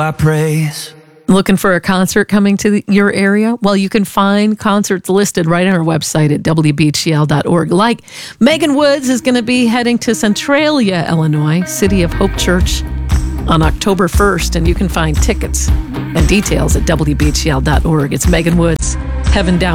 I praise. Looking for a concert coming to your area? Well, you can find concerts listed right on our website at wbgl.org. Like Megan Woods is going to be heading to Centralia, Illinois, City of Hope Church on October 1st, and you can find tickets and details at wbgl.org. It's Megan Woods, Heaven Down.